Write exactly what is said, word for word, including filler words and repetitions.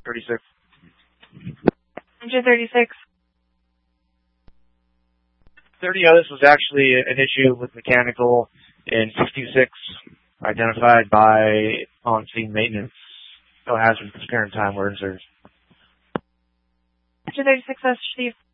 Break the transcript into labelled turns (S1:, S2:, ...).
S1: thirty-six.
S2: Engine thirty-six.
S1: thirty, oh, this was actually an issue with mechanical in sixty-six, identified by on-scene maintenance. No hazard at this current time, word, sir.
S2: Engine thirty-six, S, Steve.